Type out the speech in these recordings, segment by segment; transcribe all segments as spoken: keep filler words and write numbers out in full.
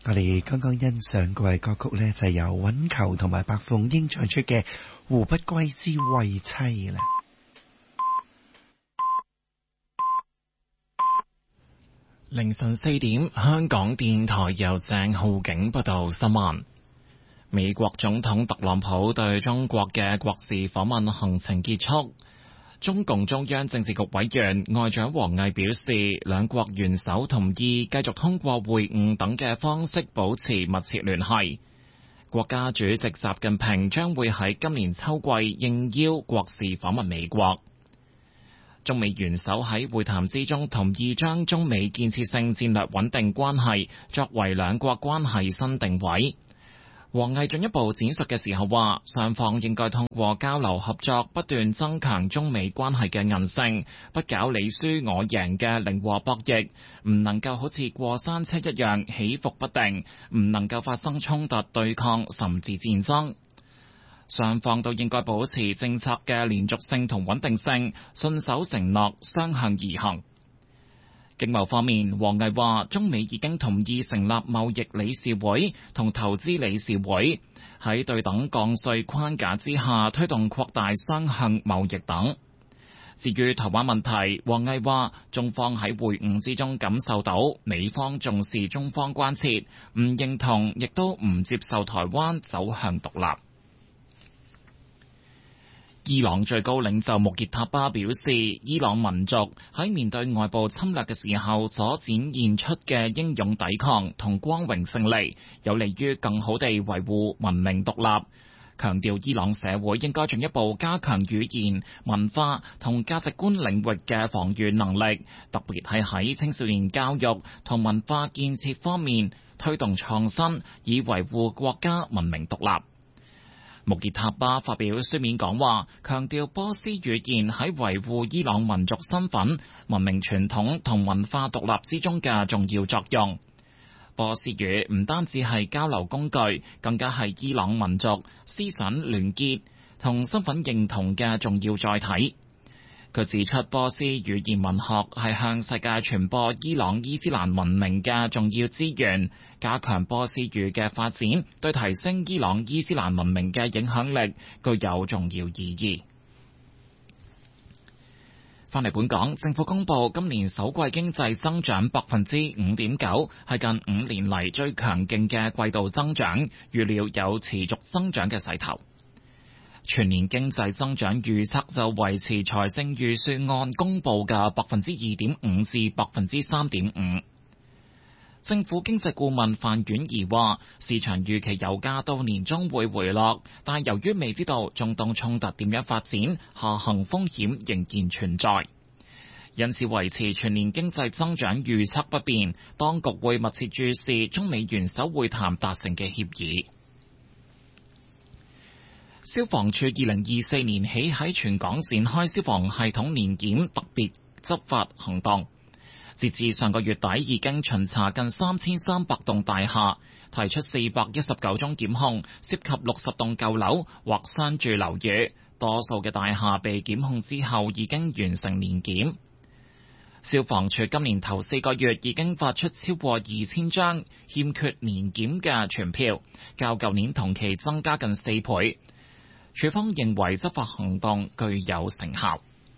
我哋剛剛欣賞過嘅歌曲呢，就係由韻球同埋白鳳英唱出嘅《胡不歸之慰妻》啦。 凌晨四點，香港電台由鄭浩景報道新聞。美國總統特朗普對中國嘅國事訪問行程結束。中共中央政治局委員外長王毅表示，兩國元首同意繼續通過會晤等嘅方式保持密切聯繫。國家主席習近平將會喺今年秋季應邀國事訪問美國。中美元首喺會談之中同意將中美建設性戰略穩定關係作為兩國關係新定位。王毅進一步闡述嘅時候話，雙方應該通過交流合作，不斷增強中美關係嘅韌性，不搞你輸我贏嘅零和博弈，唔能夠好似過山車一樣起伏不定，唔能夠發生衝突對抗甚至戰爭。雙方都應該保持政策嘅連續性同穩定性，信守承諾，雙向而行。經貿方面，王毅話，中美已經同意成立貿易理事會同投資理事會，喺對等降稅框架之下推動擴大雙向貿易等。至於台灣問題，王毅話，中方喺會晤之中感受到美方重視中方關切，唔認同亦都唔接受台灣走向獨立。伊朗最高領袖穆傑塔巴表示，伊朗民族喺面對外部侵略嘅時候所展現出嘅英勇抵抗同光榮勝利，有利於更好地維護文明獨立。強調伊朗社會應該進一步加強語言、文化同價值觀領域嘅防禦能力，特別係喺青少年教育同文化建設方面推動創新，以維護國家文明獨立。穆傑塔巴發表書面講話，強調波斯語言喺維護伊朗民族身份、文明傳統同文化獨立之中嘅重要作用。波斯語唔單止係交流工具，更加係伊朗民族思想聯結同身份認同嘅重要載體。佢指出，波斯語言文學係向世界傳播伊朗伊斯蘭文明嘅重要資源，加強波斯語嘅發展，對提升伊朗伊斯蘭文明嘅影響力具有重要意義。翻嚟本港，政府公布今年首季經濟增長百分之五點九，係近五年嚟最強勁嘅季度增長，預料有持續增長嘅勢頭。全年經濟增長預測就維持財政預算案公布嘅百分之二點五至百分之三點五。政府經濟顧問范婉儀話，市場預期油價到年中會回落，但由於未知道中東衝突點樣發展，下行風險仍然存在，因此維持全年經濟增長預測不變。當局會密切注視中美元首會談達成嘅協議。消防處二零二四年起喺全港展開消防系統年檢特別執法行動，截至上個月底已經巡查近三千三百棟大廈，提出四百一十九宗檢控，涉及六十棟舊樓或商住樓宇，多數嘅大廈被檢控之後已經完成年檢。消防處今年頭四個月已經發出超過二千張欠缺年檢嘅傳票，較舊年同期增加近四倍。處方認為執法行動具有成效。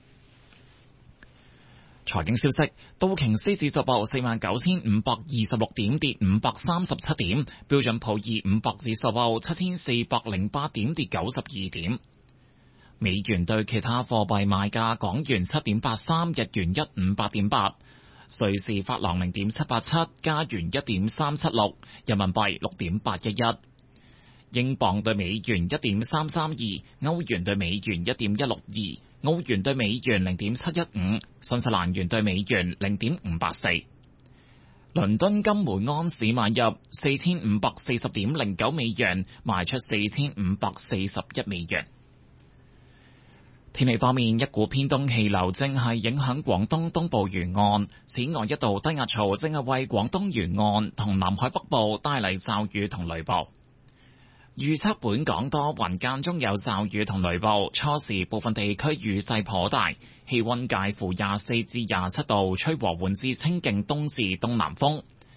財經消息，道瓊斯指數報四萬九千五百二十六點，跌五百三十七點；標準普爾五百指數報七千四百零八點，跌九十二點。美元對其他貨幣賣價：港元七點八三，日元一五八點八，瑞士法郎零點七八七，加元一點三七六，人民幣六點八一一。英鎊對美元一點三三二，歐元對美元一點一六二，澳元對美元零點七一五，新西蘭元對美元零點五八四。倫敦金每安士買入四千五百四十點零九美元，賣出四千五百四十一美元。天氣方面，一股偏東氣流正係影響廣東東部沿岸，此外一道低壓槽正係為廣東沿岸同南海北部帶嚟驟雨同雷暴。預測本港多雲間中有驟雨同雷暴，初時部分地區雨勢頗大，氣溫介乎廿四至廿七度，吹和緩至清勁東至東南風。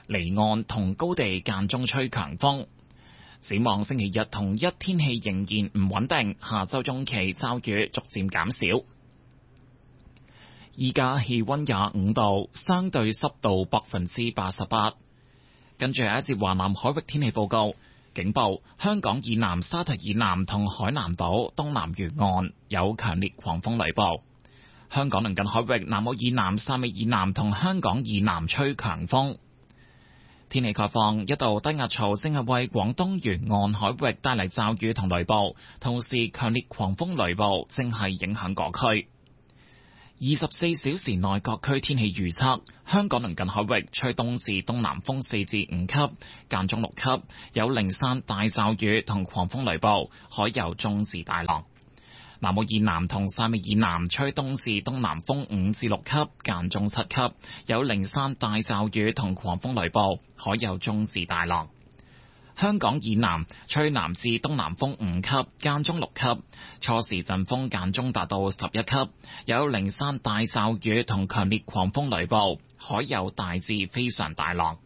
離岸同高地間中吹強風。展望星期日同一天氣仍然唔穩定，下週中期驟雨逐漸減少。依家氣溫廿五度，相對濕度百分之八十八。跟住係一節華南海域天氣報告，警報：香港以南、沙堤以南同海南島東南沿岸有強烈狂風雷暴。香港鄰近海域南澳以南、汕尾以南同香港以南吹強風。天氣概況：一道低壓槽正係為廣東沿岸海域帶嚟驟雨同雷暴，同時強烈狂風雷暴正係影響各區。二十四小時內各區天氣預測：香港鄰近海域吹東至東南風四至五級，間中六級，有零散大驟雨同狂風雷暴，海有中至大浪。南澳以南同汕尾以南吹東至東南風五至六級，間中七級，有零散大驟雨同狂風雷暴，海有中至大浪。香港以南吹南至東南風五級，間中六級，初時陣風間中達到十一級，有零散大驟雨同強烈狂風雷暴，海有大至非常大浪。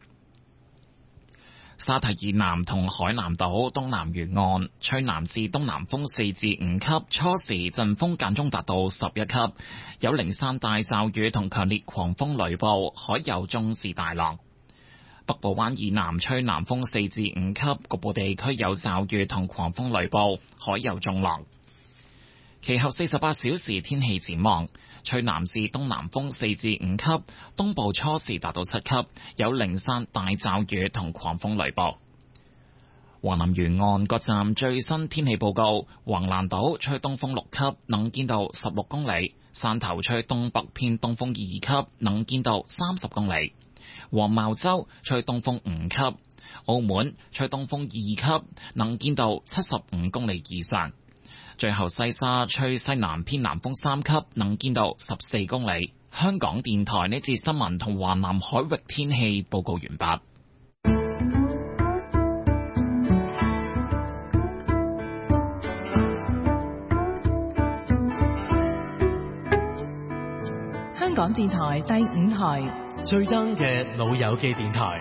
沙堤以南同海南島東南沿岸吹南至東南風四至五級，初時陣風間中達到十一級，有零散大驟雨同強烈狂風雷暴，海有中至大浪。北部灣以南吹南風四至五級，局部地區有驟雨同狂風雷暴，海有中浪。其後四十八小時天氣展望：吹南至東南風四至五級，東部初時達到七級，有零散大驟雨同狂風雷暴。華南沿岸各站最新天氣報告：橫瀾島吹東風六級，能見度十六公里；汕頭吹東北偏東風二級，能見度三十公里。黃茅洲吹東風五級，澳門吹東風二級，能見度七十五公里以上。最後西沙吹西南偏南風三級，能見度十四公里。香港電台呢節新聞同華南海域天氣報告完畢。 香港電台第五台。 最 young 嘅老友記電台，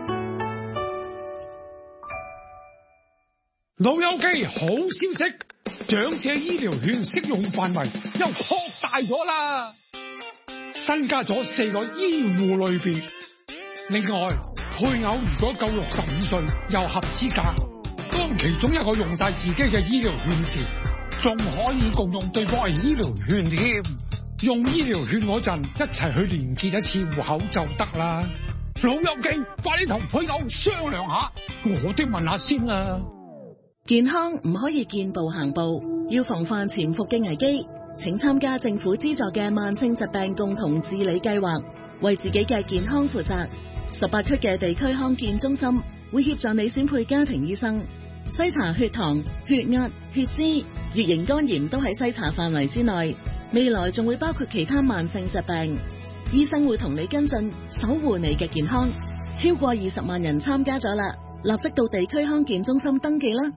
老友記好消息，長者醫療券適用範圍又擴大咗啦，新加咗四個醫護類別。另外，配偶如果夠六十五歲又合資格，當其中一個用晒自己嘅醫療券時，仲可以共用對方嘅醫療券添。用醫療券嗰陣，一齊去連結一次戶口就得啦。老友記，快啲同配偶商量下，我哋問下先啦。 健康唔可以見步行步，要防範潛伏嘅危機。請參加政府資助嘅慢性疾病共同治理計劃，為自己嘅健康負責。十八區嘅地區康健中心會協助你選配家庭醫生，篩查血糖、血壓、血脂、乙型肝炎都喺篩查範圍之內。未來仲會包括其他慢性疾病，醫生會同你跟進，守護你嘅健康。超過二十萬人參加咗啦，立即到地區康健中心登記啦。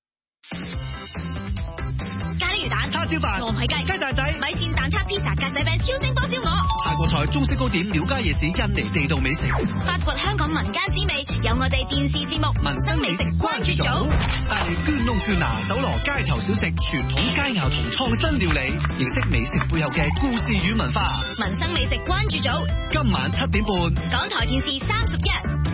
咖喱魚蛋、叉燒飯、鵝皮雞、雞蛋仔、米線蛋撻、披薩、格仔餅、超星波燒鵝、 泰國菜、中式糕點、廟街夜市、印尼地道美食， 發掘香港民間滋味，有我哋電視節目《民生美食關注組》， 帶你捐窿捐罅，搜羅街頭小食、傳統佳肴同創新料理，認識美食背後嘅故事與文化。 民生美食關注組， 今晚七點半， 港台電視三十一。